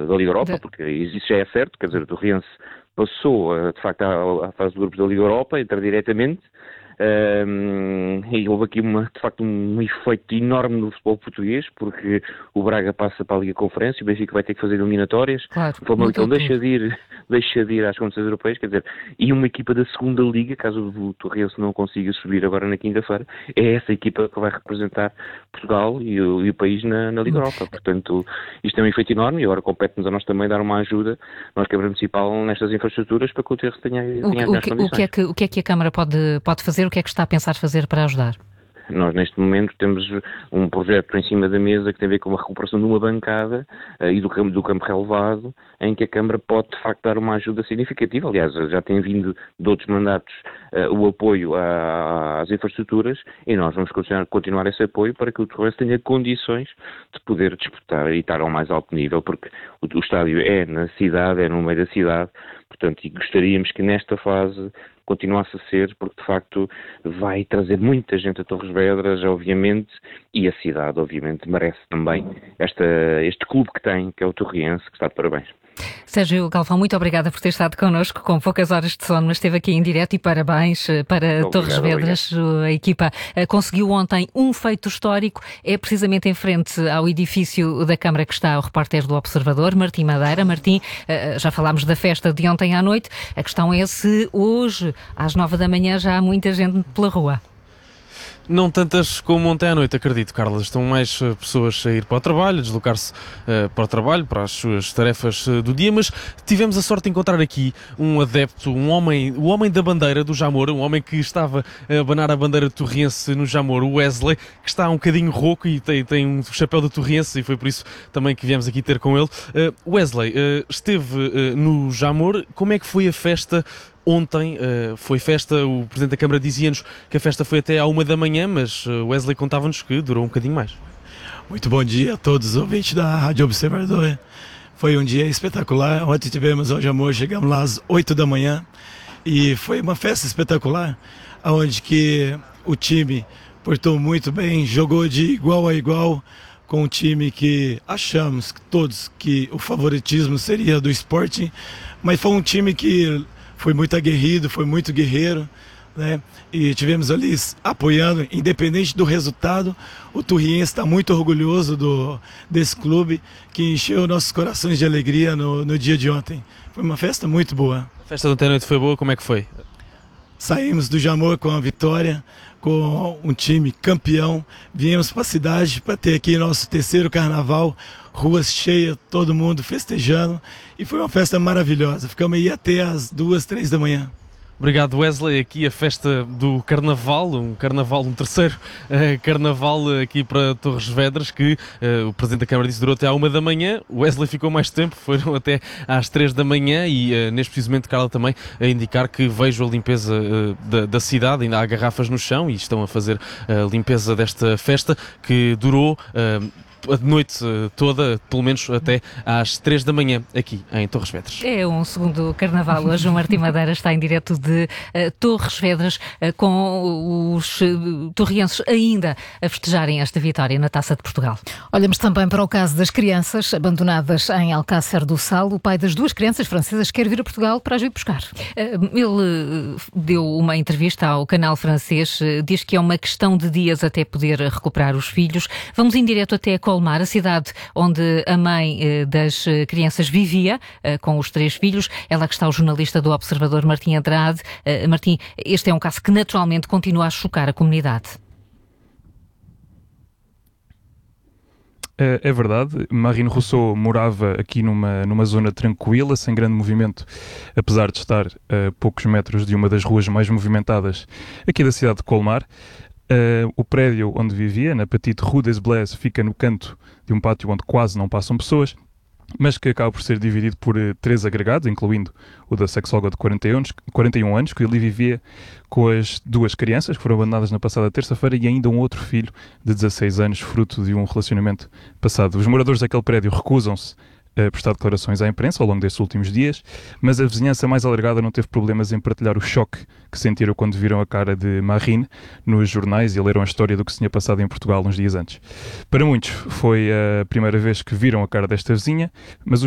da Liga Europa, porque isso já é certo, quer dizer, o Torrense passou, de facto, à fase de grupos da Liga Europa, entra diretamente, e houve aqui, de facto, um efeito enorme no futebol português, porque o Braga passa para a Liga Conferência, o Benfica vai ter que fazer eliminatórias, claro, o Famalicão deixa de ir às competições europeias, quer dizer, e uma equipa da segunda Liga, caso o Torrense não consiga subir agora na quinta-feira, é essa equipa que vai representar Portugal e o país na Liga Europa. Portanto, isto é um efeito enorme e agora compete-nos a nós também dar uma ajuda, nós Câmara Municipal, nestas infraestruturas para que o Torrense tenha as condições. O que é que a Câmara pode fazer? O que é que está a pensar fazer para ajudar? Nós, neste momento, temos um projeto em cima da mesa que tem a ver com a recuperação de uma bancada e do campo relevado, em que a Câmara pode, de facto, dar uma ajuda significativa. Aliás, já tem vindo de outros mandatos o apoio às infraestruturas e nós vamos continuar esse apoio para que o Torrense tenha condições de poder disputar e estar ao mais alto nível, porque o estádio é na cidade, é no meio da cidade, portanto, e gostaríamos que nesta fase continuasse a ser, porque de facto vai trazer muita gente a Torres Vedras, obviamente, e a cidade, obviamente, merece também este clube que tem, que é o Torrense, que está de parabéns. Sérgio Galvão, muito obrigada por ter estado connosco, com poucas horas de sono, mas esteve aqui em direto e parabéns para Torres Vedras. A equipa conseguiu ontem um feito histórico, é precisamente em frente ao edifício da Câmara que está o repórter do Observador, Martim Madeira. Martim, já falámos da festa de ontem à noite, a questão é se hoje, às 9 da manhã, já há muita gente pela rua. Não tantas como ontem à noite, acredito, Carla. Estão mais pessoas a ir para o trabalho, a deslocar-se para o trabalho, para as suas tarefas do dia, mas tivemos a sorte de encontrar aqui um adepto, o homem da bandeira do Jamor, um homem que estava a abanar a bandeira de Torrense no Jamor, o Wesley, que está um bocadinho rouco e tem um chapéu de Torrense e foi por isso também que viemos aqui ter com ele. Wesley, esteve no Jamor, como é que foi a festa? Ontem foi festa, o Presidente da Câmara dizia-nos que a festa foi até à 1 da manhã, mas Wesley contava-nos que durou um bocadinho mais. Muito bom dia a todos os ouvintes da Rádio Observador. Foi um dia espetacular. Ontem tivemos ao Jamor, chegamos lá às 8 da manhã e foi uma festa espetacular, onde que o time portou muito bem, jogou de igual a igual com um time que achamos todos que o favoritismo seria do Sporting, mas foi um time que foi muito aguerrido, foi muito guerreiro, né? E tivemos ali apoiando, independente do resultado. O Torrense está muito orgulhoso desse clube que encheu nossos corações de alegria no dia de ontem. Foi uma festa muito boa. A festa de ontem à noite foi boa, como é que foi? Saímos do Jamor com a vitória, com um time campeão. Viemos para a cidade para ter aqui nosso terceiro carnaval, ruas cheias, todo mundo festejando. E foi uma festa maravilhosa. Ficamos aí até às 2, 3 da manhã. Obrigado, Wesley. Aqui a festa do Carnaval, um terceiro Carnaval aqui para Torres Vedras, que o Presidente da Câmara disse durou até à 1 da manhã. O Wesley ficou mais tempo, foram até às 3 da manhã e neste precisamente, Carla, também a indicar que vejo a limpeza da cidade, ainda há garrafas no chão e estão a fazer a limpeza desta festa que durou a noite toda, pelo menos até às 3 da manhã, aqui em Torres Vedras. É um segundo carnaval. Hoje o Martim Madeira está em direto de Torres Vedras, com os torrienses ainda a festejarem esta vitória na Taça de Portugal. Olhamos também para o caso das crianças abandonadas em Alcácer do Sal. O pai das duas crianças francesas quer vir a Portugal para as vir buscar. Ele deu uma entrevista ao canal francês, diz que é uma questão de dias até poder recuperar os filhos. Vamos em direto até Colmar, a cidade onde a mãe das crianças vivia, com os 3 filhos. Ela que está o jornalista do Observador, Martim Andrade. Martim, este é um caso que naturalmente continua a chocar a comunidade. É verdade, Marine Rousseau morava aqui numa zona tranquila, sem grande movimento, apesar de estar a poucos metros de uma das ruas mais movimentadas aqui da cidade de Colmar. O prédio onde vivia, na Petite Rue des Blaise, fica no canto de um pátio onde quase não passam pessoas, mas que acaba por ser dividido por 3 agregados, incluindo o da sexóloga de 41 anos, que ali vivia com as 2 crianças, que foram abandonadas na passada terça-feira, e ainda um outro filho de 16 anos, fruto de um relacionamento passado. Os moradores daquele prédio recusam-se a prestar declarações à imprensa ao longo destes últimos dias, mas a vizinhança mais alargada não teve problemas em partilhar o choque que sentiram quando viram a cara de Marine nos jornais e leram a história do que se tinha passado em Portugal uns dias antes. Para muitos foi a primeira vez que viram a cara desta vizinha, mas